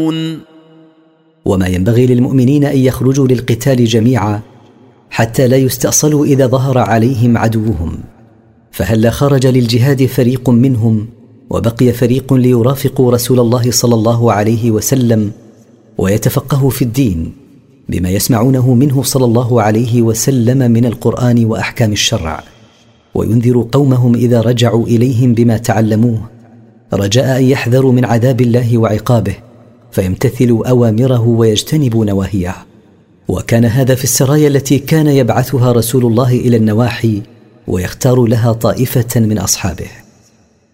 وما ينبغي للمؤمنين أن يخرجوا للقتال جميعا حتى لا يستأصلوا إذا ظهر عليهم عدوهم، فهلا خرج للجهاد فريق منهم وبقي فريق ليرافقوا رسول الله صلى الله عليه وسلم ويتفقهوا في الدين بما يسمعونه منه صلى الله عليه وسلم من القرآن وأحكام الشرع، وينذروا قومهم إذا رجعوا إليهم بما تعلموه، رجاء أن يحذروا من عذاب الله وعقابه فيمتثلوا أوامره ويجتنبوا نواهيه. وكان هذا في السرايا التي كان يبعثها رسول الله إلى النواحي ويختار لها طائفة من أصحابه.